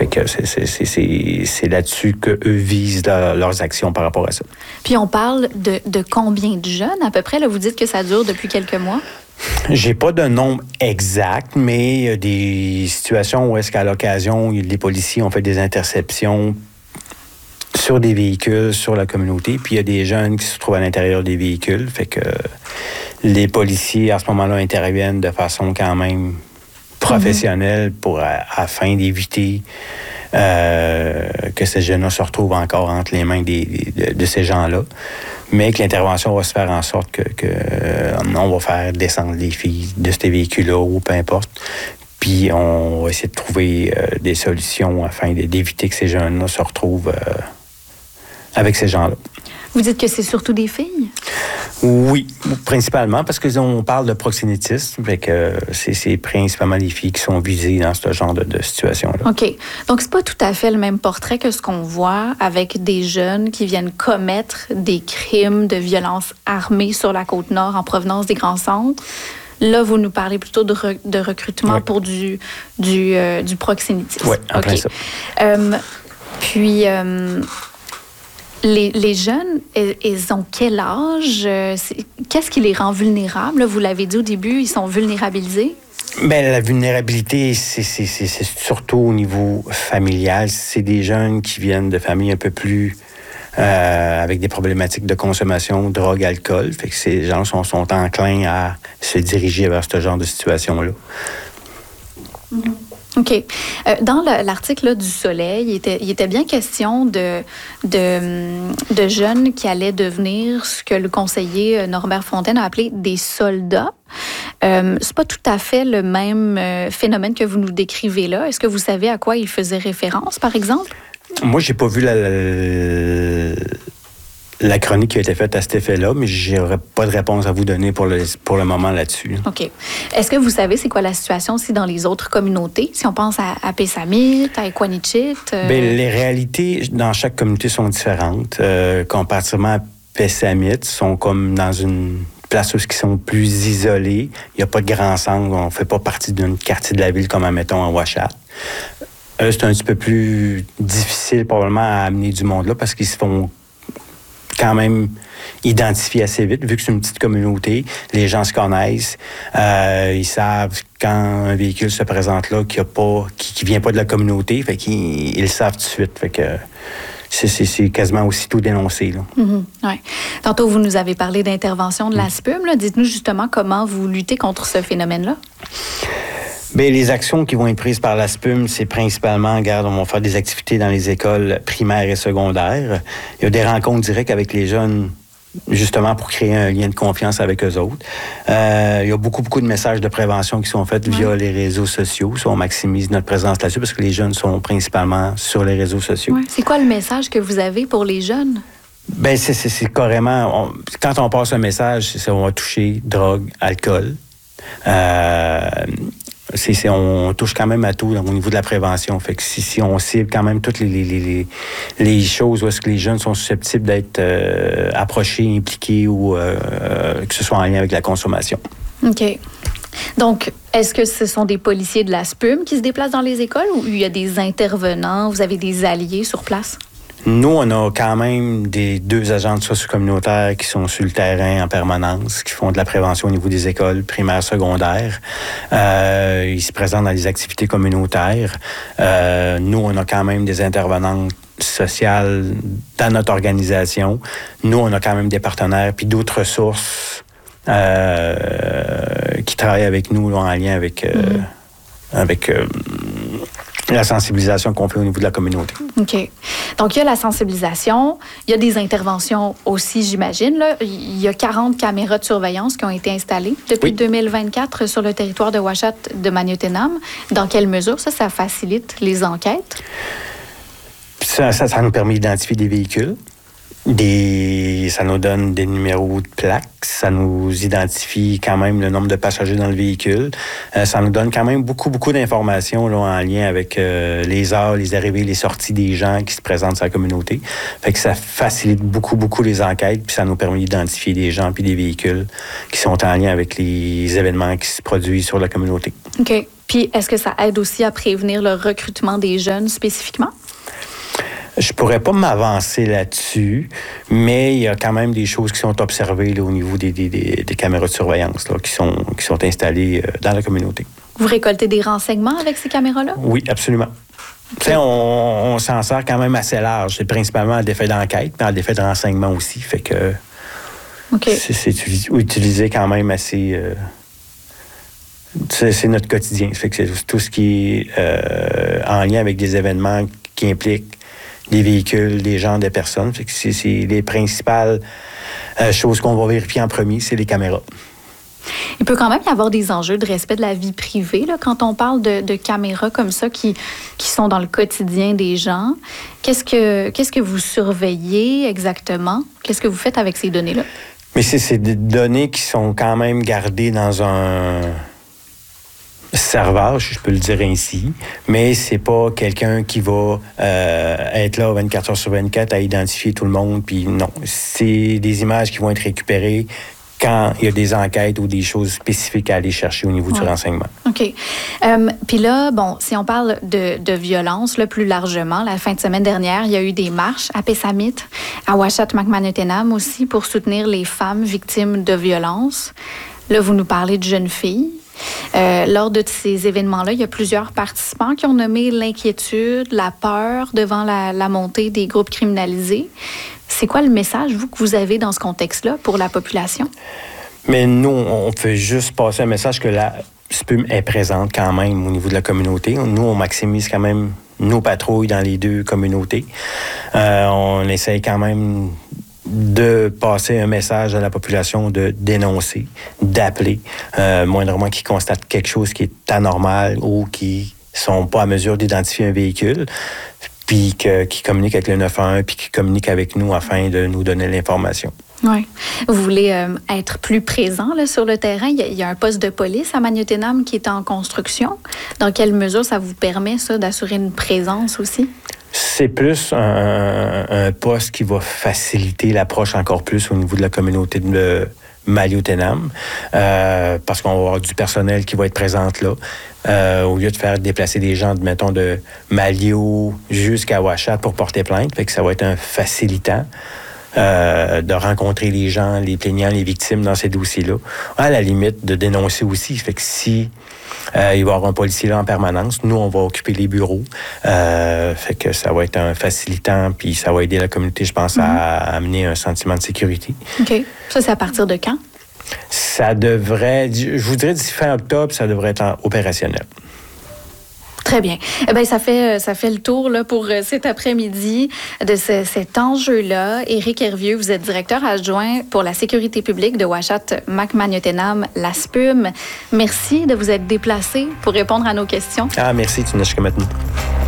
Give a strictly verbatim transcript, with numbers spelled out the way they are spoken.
Fait que c'est, c'est, c'est, c'est, c'est là-dessus qu'eux visent leur, leurs actions par rapport à ça. Puis on parle de, de combien de jeunes à peu près? Là, vous dites que ça dure depuis quelques mois. J'ai pas de nombre exact, mais il y a des situations où est-ce qu'à l'occasion, les policiers ont fait des interceptions sur des véhicules, sur la communauté, puis il y a des jeunes qui se trouvent à l'intérieur des véhicules. Fait que les policiers, à ce moment-là, interviennent de façon quand même professionnelle mm-hmm. pour, afin d'éviter euh, que ces jeunes-là se retrouvent encore entre les mains des, de, de ces gens-là. Mais que l'intervention va se faire en sorte que, que euh, on va faire descendre les filles de ces véhicules-là ou peu importe. Puis on va essayer de trouver euh, des solutions afin d'éviter que ces jeunes-là se retrouvent euh, avec ces gens-là. Vous dites que c'est surtout des filles? Oui, principalement, parce qu'on parle de proxénétisme, fait que c'est, c'est principalement les filles qui sont visées dans ce genre de, de situation-là. OK. Donc, c'est pas tout à fait le même portrait que ce qu'on voit avec des jeunes qui viennent commettre des crimes de violence armée sur la Côte-Nord en provenance des grands centres. Là, vous nous parlez plutôt de, re, de recrutement oui. pour du, du, euh, du proxénétisme. Oui, en plein okay. ça. Euh, puis... Euh, Les, les jeunes, ils ont quel âge? Qu'est-ce qui les rend vulnérables? Vous l'avez dit au début, ils sont vulnérabilisés? Bien, la vulnérabilité, c'est, c'est, c'est, c'est surtout au niveau familial. C'est des jeunes qui viennent de familles un peu plus... Euh, avec des problématiques de consommation, drogue, alcool. Fait que ces gens sont, sont enclins à se diriger vers ce genre de situation-là. Mm-hmm. OK. Euh, dans le, l'article là, du Soleil, il était, il était bien question de, de, de jeunes qui allaient devenir ce que le conseiller Norbert Fontaine a appelé des soldats. Euh, c'est pas tout à fait le même euh, phénomène que vous nous décrivez là. Est-ce que vous savez à quoi il faisait référence, par exemple? Moi, j'ai pas vu la, la, la chronique qui a été faite à cet effet-là, mais j'aurais pas de réponse à vous donner pour le, pour le moment là-dessus. OK. Est-ce que vous savez c'est quoi la situation aussi dans les autres communautés? Si on pense à, à Pessamit, à Equanichit? Euh... Bien, les réalités dans chaque communauté sont différentes. Euh, comparativement à Pessamit, sont comme dans une place où ils sont plus isolés. Il n'y a pas de grand centre. On ne fait pas partie d'un quartier de la ville comme, admettons, à Ouachat. Eux, c'est un petit peu plus difficile probablement à amener du monde là parce qu'ils se font quand même identifier assez vite, vu que c'est une petite communauté, les gens se connaissent, euh, ils savent quand un véhicule se présente là, qu'il y a pas, qui, qui vient pas de la communauté, fait qu'ils ils le savent tout de suite, fait que c'est, c'est, c'est quasiment aussitôt dénoncé. Là. Mm-hmm, ouais. Tantôt, vous nous avez parlé d'intervention de la S P U M. Là. Dites-nous justement comment vous luttez contre ce phénomène-là. Bien, les actions qui vont être prises par la S P U M, c'est principalement, regarde, on va faire des activités dans les écoles primaires et secondaires. Il y a des rencontres directes avec les jeunes, justement pour créer un lien de confiance avec eux autres. Euh, il y a beaucoup, beaucoup de messages de prévention qui sont faits ouais. via les réseaux sociaux. So, on maximise notre présence là-dessus parce que les jeunes sont principalement sur les réseaux sociaux. Ouais. C'est quoi le message que vous avez pour les jeunes? Bien, c'est, c'est, c'est carrément... On, quand on passe un message, c'est, on va toucher drogue, alcool. Euh... C'est, c'est, on touche quand même à tout au niveau de la prévention. Fait que si, si on cible quand même toutes les, les, les, les choses où est-ce que les jeunes sont susceptibles d'être euh, approchés, impliqués ou euh, que ce soit en lien avec la consommation. OK. Donc, est-ce que ce sont des policiers de la S P U M qui se déplacent dans les écoles ou il y a des intervenants, vous avez des alliés sur place? Nous, on a quand même des deux agents de socio-communautaires qui sont sur le terrain en permanence, qui font de la prévention au niveau des écoles primaires, secondaires. Euh, ils se présentent dans les activités communautaires. Euh, nous, on a quand même des intervenantes sociales dans notre organisation. Nous, on a quand même des partenaires puis d'autres ressources euh, qui travaillent avec nous là, en lien avec... Euh, mm-hmm. avec euh, la sensibilisation qu'on fait au niveau de la communauté. OK. Donc, il y a la sensibilisation, il y a des interventions aussi, j'imagine. Là. Il y a quarante caméras de surveillance qui ont été installées depuis oui. deux mille vingt-quatre sur le territoire de Ouachat de Magnotenam. Dans quelle mesure ça, ça facilite les enquêtes? Ça, ça, ça nous permet d'identifier des véhicules. Des, ça nous donne des numéros de plaques, ça nous identifie quand même le nombre de passagers dans le véhicule. Euh, ça nous donne quand même beaucoup, beaucoup d'informations là, en lien avec euh, les heures, les arrivées, les sorties des gens qui se présentent sur la communauté. Fait que ça facilite beaucoup, beaucoup les enquêtes, puis ça nous permet d'identifier des gens puis des véhicules qui sont en lien avec les événements qui se produisent sur la communauté. OK. Puis est-ce que ça aide aussi à prévenir le recrutement des jeunes spécifiquement? Je pourrais pas m'avancer là-dessus, mais il y a quand même des choses qui sont observées là, au niveau des, des, des, des caméras de surveillance là, qui, sont, qui sont installées euh, dans la communauté. Vous récoltez des renseignements avec ces caméras-là? Oui, absolument. Okay. On, on s'en sert quand même assez large. C'est principalement à l'effet d'enquête, mais à l'effet de renseignement aussi. Fait que okay. c'est, c'est utilisé quand même assez... Euh, c'est, c'est notre quotidien. Fait que c'est tout ce qui est euh, en lien avec des événements qui impliquent des véhicules, des gens, des personnes. Fait que c'est, c'est les principales euh, choses qu'on va vérifier en premier, c'est les caméras. Il peut quand même y avoir des enjeux de respect de la vie privée là, quand on parle de, de caméras comme ça qui, qui sont dans le quotidien des gens. Qu'est-ce que, qu'est-ce que vous surveillez exactement? Qu'est-ce que vous faites avec ces données-là? Mais c'est, c'est des données qui sont quand même gardées dans un... serveur, je peux le dire ainsi, mais c'est pas quelqu'un qui va euh, être là vingt-quatre heures sur vingt-quatre à identifier tout le monde, puis non. C'est des images qui vont être récupérées quand il y a des enquêtes ou des choses spécifiques à aller chercher au niveau ouais. du renseignement. OK. Euh, puis là, bon, si on parle de, de violence, là, plus largement, la fin de semaine dernière, il y a eu des marches à Pessamit, à Ouachita-Macmanotenam aussi, pour soutenir les femmes victimes de violences. Là, vous nous parlez de jeunes filles. Euh, lors de ces événements-là, il y a plusieurs participants qui ont nommé l'inquiétude, la peur devant la, la montée des groupes criminalisés. C'est quoi le message, vous, que vous avez dans ce contexte-là pour la population? Mais nous, on fait juste passer un message que la S P U M est présente quand même au niveau de la communauté. Nous, on maximise quand même nos patrouilles dans les deux communautés. Euh, on essaye quand même de passer un message à la population, de dénoncer, d'appeler, euh, moindrement qu'ils constatent quelque chose qui est anormal ou qui sont pas à mesure d'identifier un véhicule, puis que, qui communiquent avec le neuf un un, puis qui communiquent avec nous afin de nous donner l'information. Oui. Vous voulez euh, être plus présent là, sur le terrain. Il y, a, il y a un poste de police à Magnotenam qui est en construction. Dans quelle mesure ça vous permet, ça, d'assurer une présence aussi? C'est plus un, un poste qui va faciliter l'approche encore plus au niveau de la communauté de Maliotenam, euh, parce qu'on va avoir du personnel qui va être présent là. Euh, au lieu de faire déplacer des gens, mettons, de Malio jusqu'à Ouachat pour porter plainte, fait que ça va être un facilitant. Euh, de rencontrer les gens, les plaignants, les victimes dans ces dossiers-là. À la limite, de dénoncer aussi. Fait que si euh, il va y avoir un policier là en permanence, nous, on va occuper les bureaux. Euh, fait que ça va être un facilitant, puis ça va aider la communauté, je pense, mm-hmm. à, à amener un sentiment de sécurité. OK. Ça, c'est à partir de quand? Ça devrait, je vous dirais d'ici fin octobre, ça devrait être opérationnel. Très bien. Eh bien, ça fait, ça fait le tour là, pour cet après-midi de ce, cet enjeu-là. Éric Hervieux, vous êtes directeur adjoint pour la sécurité publique de Ouachat-Macmanotenam, la S P U M. Merci de vous être déplacé pour répondre à nos questions. Ah, merci, Tinashe Kamatni.